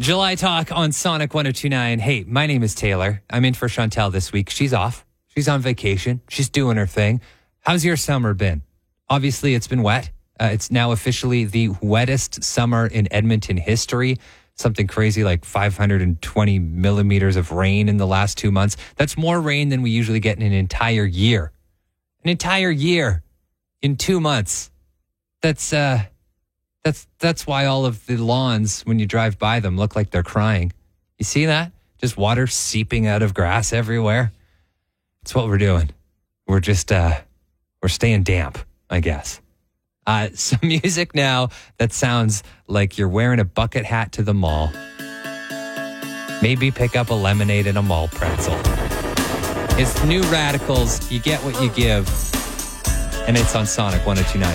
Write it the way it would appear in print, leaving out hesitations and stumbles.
July Talk on Sonic 1029. Hey, my name is Taylor. I'm in for Chantel this week. She's off. She's on vacation. She's doing her thing. How's your summer been? Obviously, it's been wet. It's now officially the wettest summer in Edmonton history. Something crazy like 520 millimeters of rain in the last 2 months. That's more rain than we usually get in an entire year. An entire year in 2 months. That's why all of the lawns, when you drive by them, look like they're crying. You see that? Just water seeping out of grass everywhere. That's what we're doing. We're just, we're staying damp, I guess. Some music now that sounds like you're wearing a bucket hat to the mall. Maybe pick up a lemonade and a mall pretzel. It's New Radicals. You get what you give. And it's on Sonic 1029.